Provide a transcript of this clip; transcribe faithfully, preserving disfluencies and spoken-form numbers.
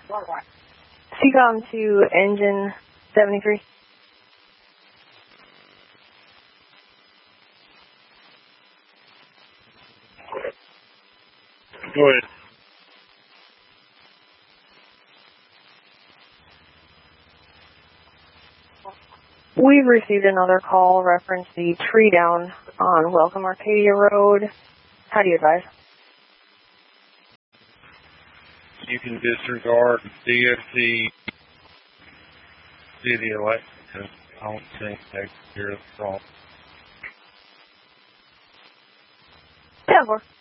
Seacom to engine seventy-three. Go ahead. We've received another call reference the tree down on Welcome Arcadia Road. How do you advise? You can disregard D O T city election. I don't think they care the problem. Yeah, of course.